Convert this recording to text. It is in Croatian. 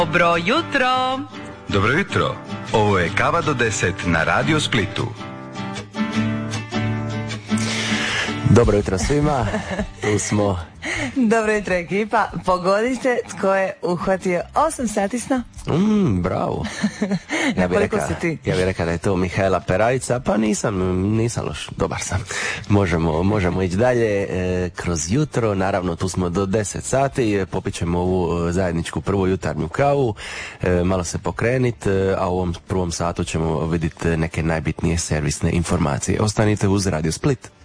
Dobro jutro. Dobro jutro. Ovo je Kava do 10 na Radio Splitu. Dobro jutro svima, tu smo. Dobro jutro ekipa, pogodite tko je uhvatio 8 sati sna? Bravo. Koliko si ti? Ja bih rekao da je to Mihajla Perajica, pa nisam loš, dobar sam. Možemo ići dalje kroz jutro, naravno tu smo do 10 sati, popit ćemo ovu zajedničku prvu jutarnju kavu, malo se pokrenit, a u ovom prvom satu ćemo vidjeti neke najbitnije servisne informacije. Ostanite uz Radio Split.